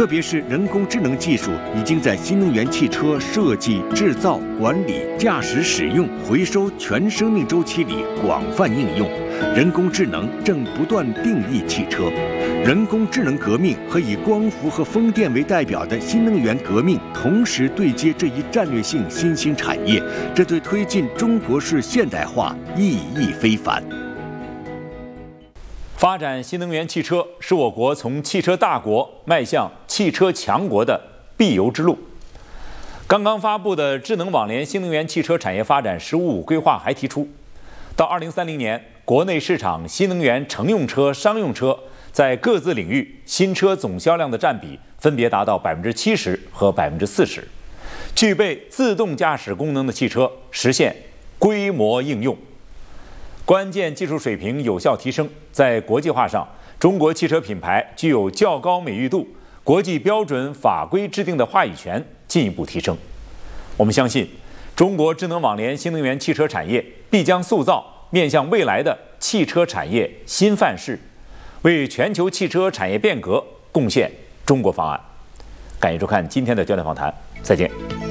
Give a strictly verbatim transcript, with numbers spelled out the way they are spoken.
特别是人工智能技术已经在新能源汽车设计、制造、管理、驾驶、使用、回收全生命周期里广泛应用。人工智能正不断定义汽车。人工智能革命和以光伏和风电为代表的新能源革命同时对接这一战略性新兴产业，这对推进中国式现代化意义非凡。 发展新能源汽车是我国从汽车大国迈向汽车强国的必由之路。刚刚发布的智能网联新能源汽车产业发展“十五五”规划还提出，到二零三零年，国内市场新能源乘用车、商用车在各自领域新车总销量的占比分别达到百分之七十和百分之四十，具备自动驾驶功能的汽车实现规模应用。关键技术水平有效提升，在国际化上，中国汽车品牌具有较高美誉度，国际标准法规制定的话语权进一步提升。我们相信，中国智能网联新能源汽车产业必将塑造面向未来的汽车产业新范式，为全球汽车产业变革贡献中国方案。感谢收看今天的焦点访谈，再见。